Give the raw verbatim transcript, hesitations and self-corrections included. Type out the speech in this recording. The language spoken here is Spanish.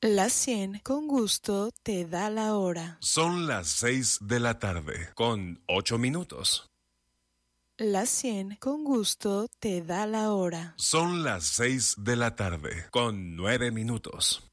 La cien con gusto te da la hora. Son las seis de la tarde, con ocho minutos. La cien con gusto te da la hora. Son las seis de la tarde, con nueve minutos.